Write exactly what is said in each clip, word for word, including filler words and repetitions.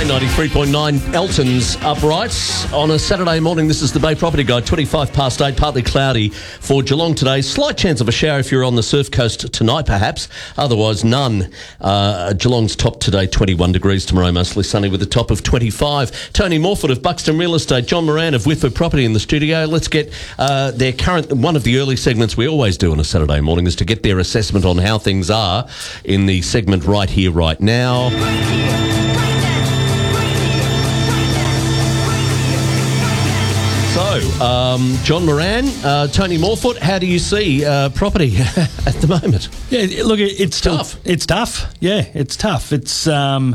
Bay ninety-three point nine, Elton's Uprights. On a Saturday morning, this is the Bay Property Guide, twenty-five past eight, partly cloudy for Geelong today. Slight chance of a shower if you're on the surf coast tonight, perhaps. Otherwise, none. Uh, Geelong's top today, twenty-one degrees. Tomorrow, mostly sunny with a top of twenty-five. Tony Morford of Buxton Real Estate, John Moran of Whitford Property in the studio. Let's get uh, their current... One of the early segments we always do on a Saturday morning is to get their assessment on how things are in the segment right here, right now. So, um, John Moran, uh, Tony Morfoot, how do you see uh, property at the moment? Yeah, look, it's, it's tough. Still, it's tough. Yeah, it's tough. It's, um,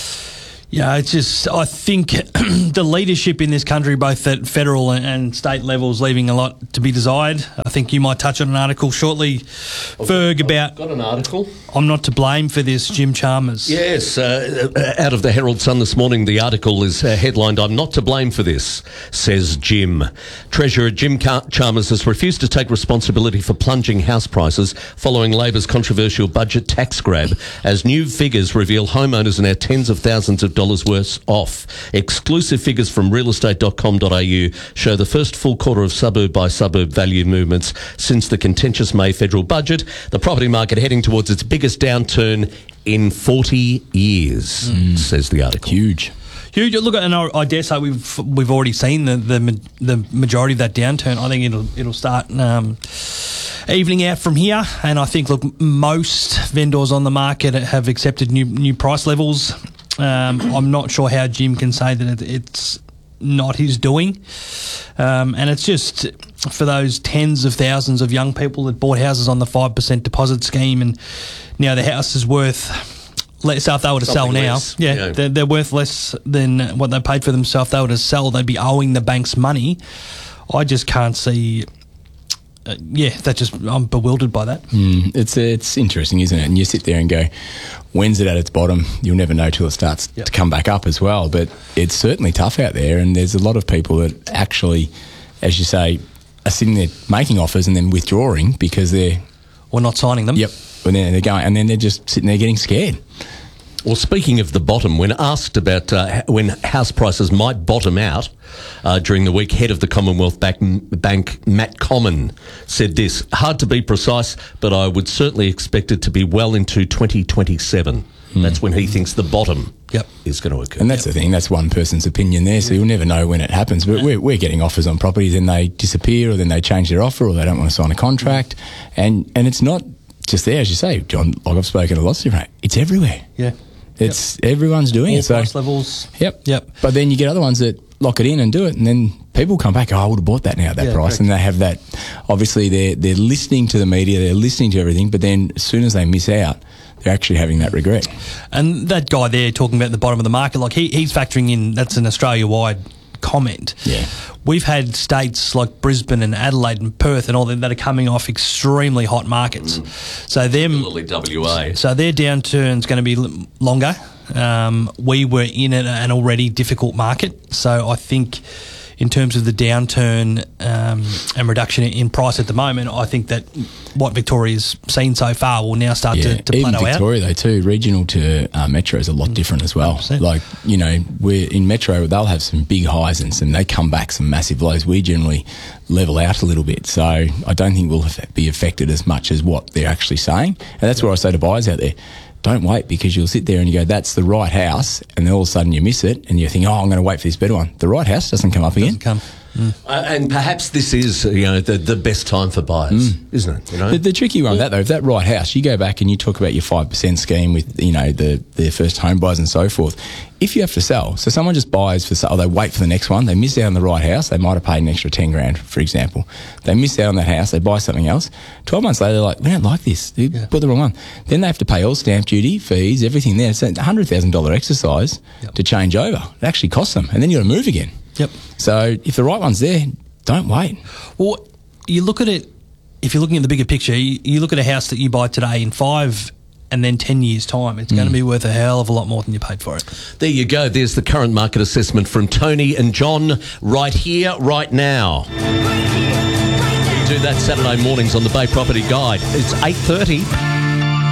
yeah, it's just, I think the leadership in this country, both at federal and, and state levels, leaving a lot to be desired. I think you might touch on an article shortly, Ferg, about... I've got an article. I'm not to blame for this, Jim Chalmers. Yes, uh, out of the Herald Sun this morning, the article is uh, headlined, "I'm not to blame for this," says Jim. Treasurer Jim Chalmers has refused to take responsibility for plunging house prices following Labor's controversial budget tax grab, as new figures reveal homeowners are now tens of thousands of dollars worse off. Exclusive figures from real estate dot com dot a u show the first full quarter of suburb-by-suburb value movements since the contentious May federal budget. The property market heading towards its biggest downturn in forty years, mm. says the article. Huge. Huge. Look, and I, I dare say we've we've already seen the, the the majority of that downturn. I think it'll it'll start um, evening out from here. And I think, look, most vendors on the market have accepted new new price levels. Um, I'm not sure how Jim can say that it, it's not his doing. Um, and it's just for those tens of thousands of young people that bought houses on the five percent deposit scheme, and now the house is worth less. So if they were to sell now, less, yeah, yeah. They're, they're worth less than what they paid for them. So if they were to sell, they'd be owing the banks money. I just can't see... Uh, yeah, that just I'm bewildered by that. Mm, it's it's interesting, isn't it? And you sit there and go, when's it at its bottom? You'll never know till it starts yep. to come back up as well. But it's certainly tough out there, and there's a lot of people that actually, as you say, are sitting there making offers and then withdrawing because they're... Or not signing them. Yep. And then they're going, and then they're just sitting there getting scared. Well, speaking of the bottom, when asked about uh, when house prices might bottom out uh, during the week, head of the Commonwealth Bank, Matt Comyn, said this: "Hard to be precise, but I would certainly expect it to be well into twenty twenty-seven. Mm. That's when he thinks the bottom yep. is going to occur. And that's yep. the thing, that's one person's opinion there, so you'll never know when it happens. But we're, we're getting offers on properties and they disappear, or then they change their offer, or they don't want to sign a contract. And, and it's not just there, as you say, John, like I've spoken to lots of different, it's everywhere. Yeah. It's yep. everyone's doing All it. So price levels. Yep. Yep. But then you get other ones that lock it in and do it, and then people come back, oh, I would have bought that now at that yeah, price. correct. And they have that, obviously they're, they're listening to the media, they're listening to everything, but then as soon as they miss out, they're actually having that regret. And that guy there talking about the bottom of the market, like he, he's factoring in, that's an Australia-wide comment. Yeah. We've had states like Brisbane and Adelaide and Perth and all that that are coming off extremely hot markets. Mm. So them, W A. So their downturn's going to be l- longer. Um, we were in an, an already difficult market, so I think in terms of the downturn um, and reduction in price at the moment, I think that what Victoria's seen so far will now start yeah. to, to Even plateau Victoria, out. though, too, regional to uh, metro is a lot mm. different as well. one hundred percent. Like, you know, we're in metro, they'll have some big highs and some, they come back some massive lows. We generally level out a little bit, so I don't think we'll be affected as much as what they're actually saying. And that's where I say to buyers out there, don't wait, because you'll sit there and you go, that's the right house, and then all of a sudden you miss it and you think, oh, I'm going to wait for this better one. The right house doesn't come up again. Doesn't come. Mm. Uh, and perhaps this is, you know, the, the best time for buyers, mm. isn't it? You know? The, the tricky one, yeah. that though, if that right house, you go back and you talk about your five percent scheme with, you know, the, the first home buyers and so forth. If you have to sell, so someone just buys for sale, they wait for the next one, they miss out on the right house, they might have paid an extra ten grand, for example. They miss out on that house, they buy something else. twelve months later, they're like, we don't like this. They yeah. bought the wrong one. Then they have to pay all stamp duty, fees, everything there. It's a one hundred thousand dollars exercise yep. to change over. It actually costs them. And then you've got to move again. Yep. So if the right one's there, don't wait. Well, you look at it, if you're looking at the bigger picture, you, you look at a house that you buy today in five and then ten years' time, it's mm. going to be worth a hell of a lot more than you paid for it. There you go. There's the current market assessment from Tony and John right here, right now. We do that Saturday mornings on the Bay Property Guide. It's eight thirty.